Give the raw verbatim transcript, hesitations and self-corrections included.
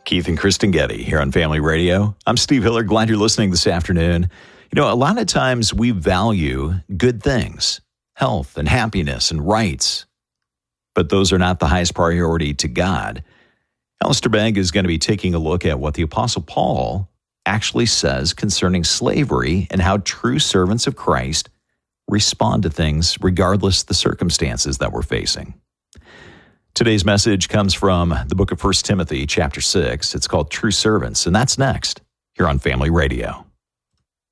Keith and Kristen Getty here on Family Radio. I'm Steve Hiller. Glad you're listening this afternoon. You know, a lot of times we value good things, health and happiness and rights, but those are not the highest priority to God. Alistair Begg is going to be taking a look at what the Apostle Paul actually says concerning slavery and how true servants of Christ respond to things regardless of the circumstances that we're facing. Today's message comes from the book of First Timothy, chapter six. It's called True Servants, and that's next here on Family Radio.